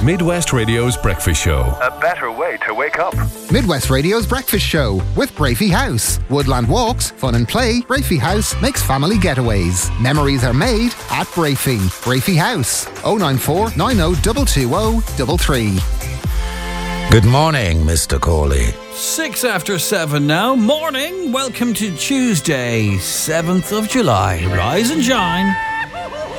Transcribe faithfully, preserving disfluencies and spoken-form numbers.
Midwest Radio's breakfast show. A better way to wake up. Midwest Radio's breakfast show with Brafey House. Woodland walks, fun and play. Brafey House makes family getaways. Memories are made at Brafey. Brafey House. oh nine four, nine oh two two oh three three. Good morning, Mister Corley. Six after seven now. Morning. Welcome to Tuesday, seventh of July. Rise and shine.